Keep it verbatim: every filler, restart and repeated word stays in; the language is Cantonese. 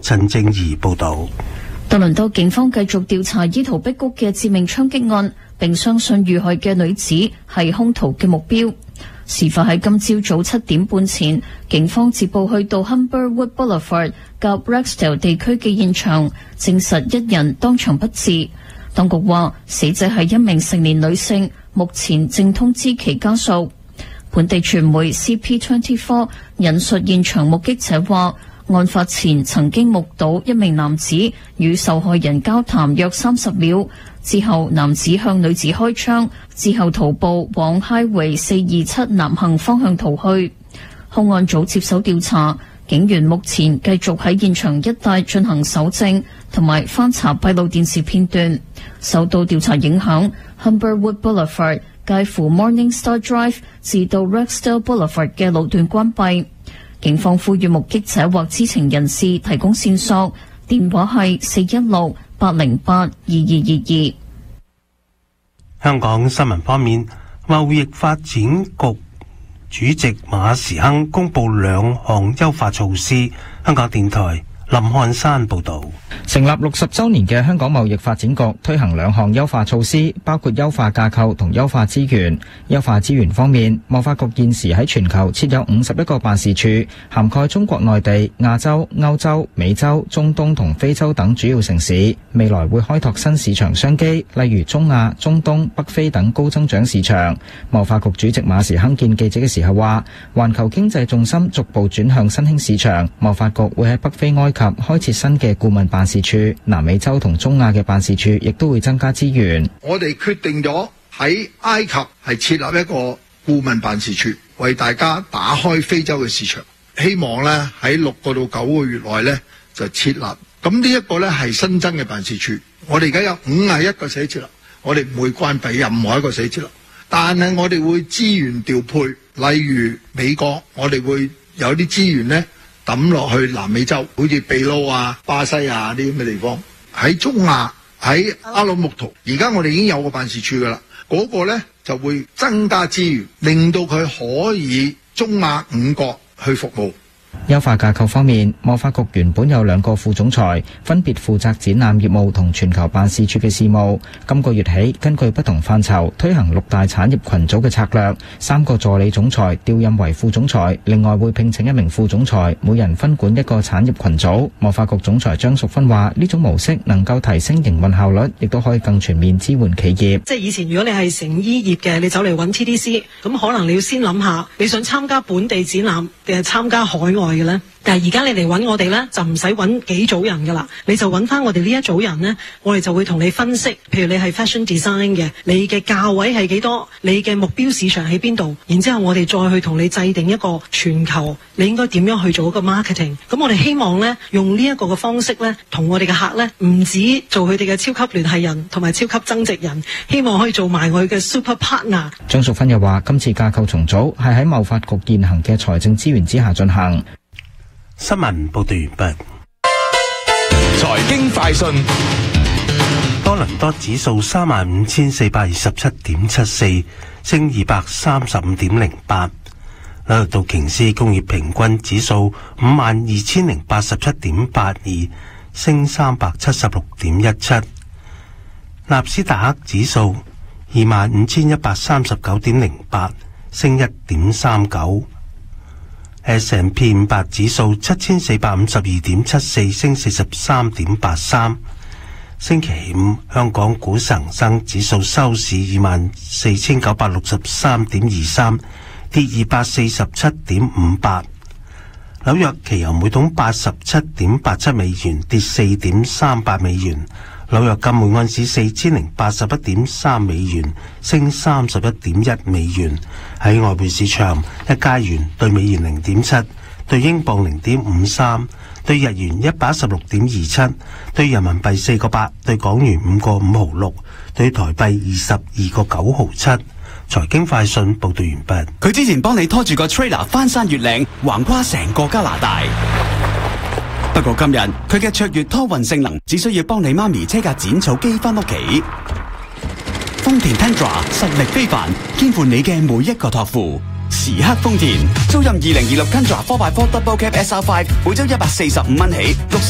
陳正儀報道。 多倫多警方繼續調查伊圖碧谷嘅致命槍擊案，並相信遇害嘅女子係兇徒嘅目標。事發喺今朝早七點半前，警方接報去到 Humberwood Boulevard 及 Rexdale 地區嘅現場，證實一人當場不治。當局話死者係一名成年女性，目前正通知其家屬。本地傳媒 C P 二十四 引述現場目擊者話，案發前曾經目睹一名男子與受害人交談約三十秒，之後男子向女子開槍，之後徒步往 Highway 四二七南行方向逃去。兇案組接手調查，警員目前繼續喺現場一帶進行搜證同埋翻查閉路電視片段。受到調查影響， Humberwood Boulevard 介乎 Morningstar Drive 至到 Rexdale Boulevard 嘅路段關閉。警方呼籲目擊者或知情人士提供線索，電話係四一六八零八二二二二。 香港新聞方面，貿易發展局主席馬時亨公布兩項優化措施。香港電台林漢山報道。 成立六十周年嘅香港貿易發展局推行兩項優化措施，包括優化架構同優化資源。優化資源方面，貿發局現時喺全球設有五十一個辦事處，涵蓋中國內地、亞洲、歐洲、美洲、中東同非洲等主要城市。未來會開拓新市場商機，例如中亞、中東、北非等高增長市場。貿發局主席馬時亨見記者嘅時候話，環球經濟重心逐步轉向新興市場，貿發局會喺北非埃及開設新嘅顧問辦事處，南美洲同中亞嘅辦事處亦都會增加資源。 我哋決定咗喺埃及係設立一個顧問辦事處，為大家打開非洲嘅市場。希望咧喺六個到九個月內咧就設立。咁呢一個咧係新增嘅辦事處。我哋而家有五十一個寫字樓，我哋唔會關閉任何一個寫字樓，但係我哋會資源調配，例如美國，我哋會有啲資源咧抌落去南美洲，好似秘魯啊、巴西啊啲咁嘅地方。喺中亞，喺阿魯木圖，而家我哋已經有個辦事處噶啦，嗰個呢就會增加資源，令到佢可以中亞五國去服務。 優化架構方面，貿發局原本有兩個副總裁，分別負責展覽業務同全球辦事處嘅事務。今個月起，根據不同範疇推行六大產業群組嘅策略，三個助理總裁調任為副總裁，另外會聘請一名副總裁，每人分管一個產業群組。貿發局總裁張淑芬話：呢種模式能夠提升營運效率，亦都可以更全面支援企業。 即係以前如果你係成衣業嘅，你走嚟揾 T D C， 咁可能你要先諗下，你想參加本地展覽定係參加海外嘅呢？但係而家你嚟揾我哋呢，就唔使揾幾組人噶啦，你就揾翻我哋呢一組人呢，我哋就會同你分析，譬如你係 fashion design 嘅，你嘅價位係幾多，你嘅目標市場喺邊度，然之後我哋再去同你制定一個全球你應該點樣去做一個 marketing。咁我哋希望呢，用呢一個嘅方式呢，同我哋嘅客呢，唔止做佢哋嘅超級聯繫人同埋超級增值人，希望可以做埋我哋嘅 super partner。 張淑芬又話：今次架構重組係喺貿發局現行嘅財政資源之下進行。 新聞報道完畢。 財經快訊， 多倫多指數三萬五千四百二十七點七四，升二百三十五點零八。紐約道瓊斯工業平均指數五萬二千零八十七點八二，升三百七十六點一七。納斯達克指數二萬五千一百三十九點零八，升一點三九。S and P 五百指數七千四百五十二點七四，升四十三點八三。星期五香港股恒生指數收市二萬四千九百六十三點二三，跌二百四十七點五八。紐約期油每桶八十七點八七美元，跌四點三八美元。紐約金每安士四千零八十一點三美元，升三十一點一美元。喺外匯市場，一加元對美元零點七，對英鎊零點五三，對日元一百一十六點二七，對人民幣四個八，對港元五個五毫六，對台幣二十二個九毫七。財經快訊報道完畢。 佢之前幫你拖住個 trailer 翻山越嶺，橫跨成個加拿大。不過今日佢嘅卓越拖運性能，只需要幫你媽咪車架剪草機翻屋企。豐田 Tundra 實力非凡，肩負你嘅每一個託付。時刻豐田，租賃二零二六 Tundra 四 by 四 Double Cab S R 五，每周一百四十五蚊起，六十